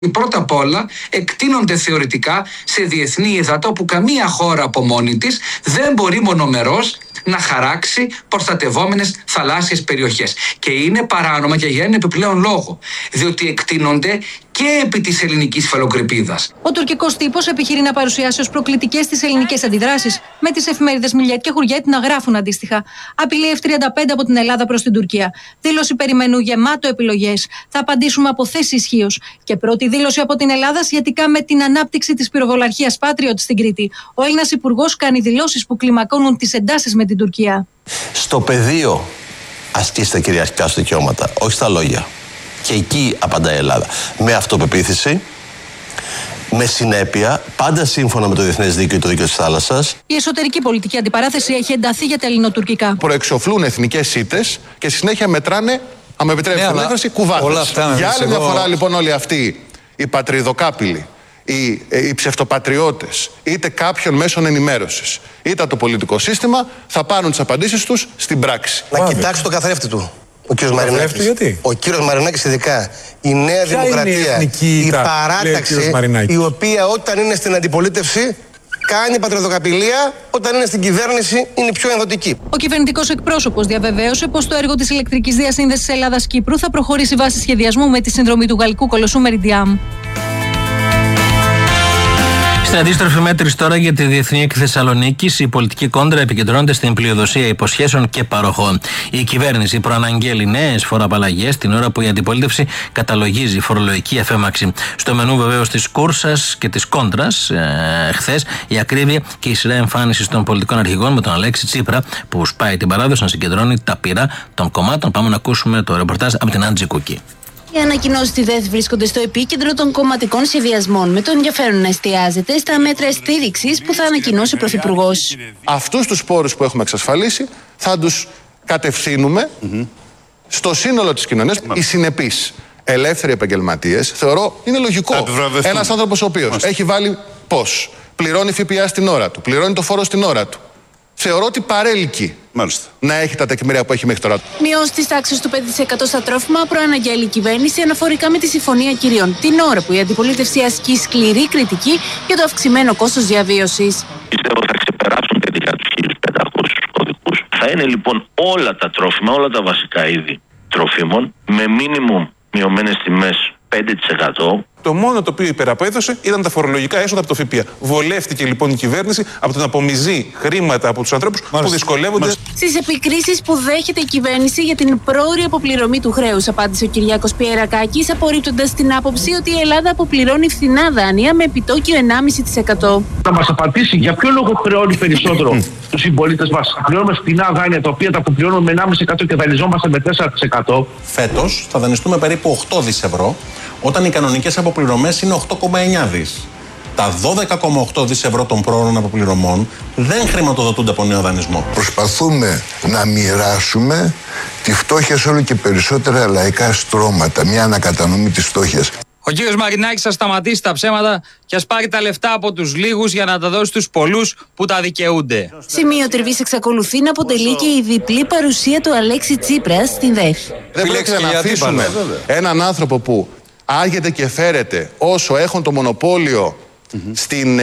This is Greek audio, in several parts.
Πρώτα απ' όλα εκτείνονται θεωρητικά σε διεθνή ύδατα όπου καμία χώρα από μόνη της δεν μπορεί μονομερώς να χαράξει προστατευόμενες θαλάσσιες περιοχές. Και είναι παράνομα και για έναν επιπλέον λόγο, διότι εκτείνονται και επί της ελληνικής υφαλοκρηπίδας. Ο τουρκικός τύπος επιχειρεί να παρουσιάσει ως προκλητικές τις ελληνικές αντιδράσεις, με τις εφημερίδες Μιλιέτ και Χουριέτ να γράφουν αντίστοιχα. Απειλή F-35 από την Ελλάδα προς την Τουρκία. Δήλωση περιμενού γεμάτο επιλογές. Θα απαντήσουμε από θέση ισχύως. Και πρώτη δήλωση από την Ελλάδα σχετικά με την ανάπτυξη της πυροβολαρχίας Patriot στην Κρήτη. Ο Έλληνας υπουργός κάνει δηλώσεις που κλιμακώνουν τις εντάσεις με την Τουρκία. Στο πεδίο ασκήστε κυριαρχικά σου δικαιώματα, όχι στα λόγια. Και εκεί απαντάει η Ελλάδα. Με αυτοπεποίθηση, με συνέπεια, πάντα σύμφωνα με το διεθνές δίκαιο και το δίκαιο της θάλασσας. Η εσωτερική πολιτική αντιπαράθεση έχει ενταθεί για τα ελληνοτουρκικά. Προεξοφλούν εθνικές σίτες και στη συνέχεια μετράνε, αν με επιτρέπετε την έκφραση, κουβάδες. Για άλλη μια φορά λοιπόν όλοι αυτοί οι πατριδοκάπηλοι, οι ψευτοπατριώτες, είτε κάποιων μέσων ενημέρωσης, είτε το πολιτικό σύστημα, θα πάρουν τις απαντήσεις τους στην πράξη. Να κοιτάξει το καθρέφτη του. Ο κύριος Μαρινάκης. Γιατί? Ο κύριος Μαρινάκης ειδικά. Η Νέα Δημοκρατία, η παράταξη, η οποία όταν είναι στην αντιπολίτευση κάνει πατριδοκαπηλεία, όταν είναι στην κυβέρνηση είναι πιο ενδοτική. Ο κυβερνητικός εκπρόσωπος διαβεβαίωσε πως το έργο της ηλεκτρικής διασύνδεσης Ελλάδας-Κύπρου θα προχωρήσει βάσει σχεδιασμού με τη συνδρομή του γαλλικού κολοσσού Meridiam. Στην αντίστροφη μέτρηση τώρα για τη Διεθνή Έκθεση Θεσσαλονίκης, η πολιτική κόντρα επικεντρώνεται στην πλειοδοσία υποσχέσεων και παροχών. Η κυβέρνηση προαναγγέλει νέες φοροαπαλλαγές την ώρα που η αντιπολίτευση καταλογίζει φορολογική εφέμαξη. Στο μενού βεβαίως της κούρσας και της κόντρας, χθες η ακρίβεια και η σειρά εμφάνισης των πολιτικών αρχηγών με τον Αλέξη Τσίπρα που σπάει την παράδοση να συγκεντρώνει τα πυρά των κομμάτων. Πάμε να ακούσουμε το ρεπορτάζ από την Άντζη Κούκη. Οι ανακοινώσεις στη ΔΕΘ βρίσκονται στο επίκεντρο των κομματικών σχεδιασμών, με το ενδιαφέρον να εστιάζεται στα μέτρα στήριξης που θα ανακοινώσει ο Πρωθυπουργός. Αυτούς τους πόρους που έχουμε εξασφαλίσει θα τους κατευθύνουμε στο σύνολο της κοινωνίας. Οι συνεπείς ελεύθεροι επαγγελματίες, θεωρώ, είναι λογικό. Ένας άνθρωπος ο οποίος έχει βάλει πώς, πληρώνει ΦΠΑ στην ώρα του, πληρώνει το φόρο στην ώρα του. Θεωρώ ότι παρέλκει να έχει τα τεκμήρια που έχει μέχρι τώρα. Μειώσει τη τάξη του 5% στα τρόφιμα προαναγγέλει η κυβέρνηση αναφορικά με τη Συμφωνία Κυρίων, την ώρα που η αντιπολίτευση ασκεί σκληρή κριτική για το αυξημένο κόστος διαβίωσης. Πιστεύω θα ξεπεράσουν τελικά τους 1.500 κωδικούς. Θα είναι λοιπόν όλα τα τρόφιμα, όλα τα βασικά είδη τροφίμων με μίνιμουμ μειωμένες τιμές 5%. Το μόνο το οποίο υπεραπέδωσε ήταν τα φορολογικά έσοδα από το ΦΠΑ. Βολεύτηκε λοιπόν η κυβέρνηση από το να απομυζεί χρήματα από τους ανθρώπους που δυσκολεύονται. Στις επικρίσεις που δέχεται η κυβέρνηση για την πρόωρη αποπληρωμή του χρέους, απάντησε ο Κυριάκος Πιερακάκης, απορρίπτοντας την άποψη ότι η Ελλάδα αποπληρώνει φθηνά δάνεια με επιτόκιο 1,5%. Να μας απαντήσει για ποιο λόγο χρεώνει περισσότερο τους συμπολίτες μας. Χρεώνουμε φθηνά δάνεια τα οποία τα αποπληρώνουμε με 1,5% και δανειζόμαστε με 4%. Φέτος θα δανειστούμε περίπου 8 δις ευρώ, όταν οι κανονικές αποπληρωμές είναι 8,9 δις. Τα 12,8 δις ευρώ των πρόωρων αποπληρωμών δεν χρηματοδοτούνται από νέο δανεισμό. Προσπαθούμε να μοιράσουμε τη φτώχεια σε όλο και περισσότερα λαϊκά στρώματα, μια ανακατανομή της φτώχειας. Ο κύριος Μαρινάκης θα σταματήσει τα ψέματα και ας πάρει τα λεφτά από τους λίγους για να τα δώσει στους πολλούς που τα δικαιούνται. Σημείο τριβής εξακολουθεί να αποτελεί και η διπλή παρουσία του Αλέξη Τσίπρα στην ΔΕΘ. Δεν πρόκειται να αφήσουμε έναν άνθρωπο που άγεται και φέρεται όσο έχουν το μονοπόλιο στην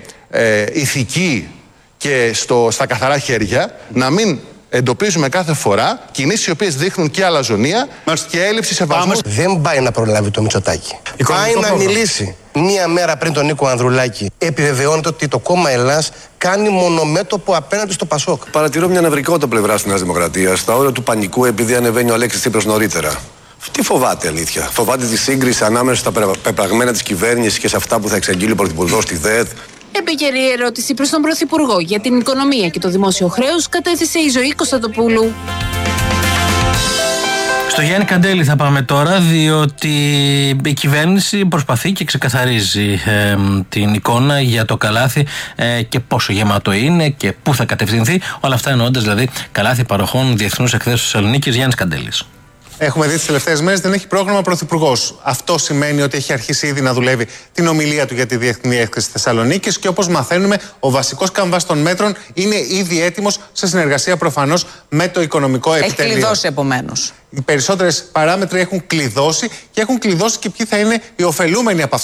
ηθική και στα καθαρά χέρια, να μην εντοπίζουμε κάθε φορά κινήσεις οι οποίες δείχνουν και αλαζονία και έλλειψη σεβασμού. Δεν πάει να προλάβει το Μητσοτάκη. Πάει να μιλήσει. Μία μέρα πριν τον Νίκο Ανδρουλάκη επιβεβαιώνεται ότι το κόμμα Ελλάς κάνει μονομέτωπο απέναντι στο Πασόκ. Παρατηρώ μια νευρικότητα πλευρά της Νέας Δημοκρατίας, στα όρια του πανικού επειδή ανεβαίνει ο Αλέξης Τσίπρας νωρίτερα. Τι φοβάται αλήθεια? Φοβάται τη σύγκριση ανάμεσα στα πεπραγμένα της κυβέρνησης και σε αυτά που θα εξαγγείλει ο Πρωθυπουργός στη ΔΕΘ? Επίκαιρη ερώτηση προς τον Πρωθυπουργό για την οικονομία και το δημόσιο χρέος κατέθεσε η Ζωή Κωνσταντοπούλου. Στο Γιάννη Καντέλη θα πάμε τώρα, διότι η κυβέρνηση προσπαθεί και ξεκαθαρίζει την εικόνα για το καλάθι και πόσο γεμάτο είναι και πού θα κατευθυνθεί. Όλα αυτά εννοώντας δηλαδή καλάθι παροχών διεθνούς εκθέσεως Θεσσαλονίκης. Γιάννης Καντέλης. Έχουμε δει τις τελευταίες μέρες δεν έχει πρόγραμμα ο Πρωθυπουργός. Αυτό σημαίνει ότι έχει αρχίσει ήδη να δουλεύει την ομιλία του για τη Διεθνή Έκθεση Θεσσαλονίκης και όπως μαθαίνουμε, ο βασικός καμβάς των μέτρων είναι ήδη έτοιμος σε συνεργασία προφανώς με το Οικονομικό Επιτελείο. Έχει κλειδώσει επομένως. Οι περισσότερες παράμετροι έχουν κλειδώσει και έχουν κλειδώσει και ποιοι θα είναι οι ωφελούμενοι από